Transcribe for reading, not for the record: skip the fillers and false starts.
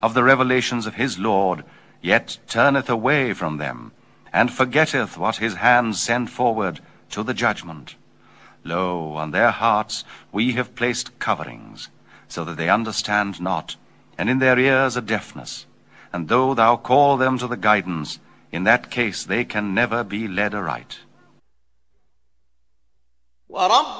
of the revelations of his Lord, yet turneth away from them, and forgetteth what his hands send forward to the judgment. Lo, on their hearts we have placed coverings, so that they understand not, and in their ears a deafness. And though thou call them to the guidance, in that case they can never be led aright.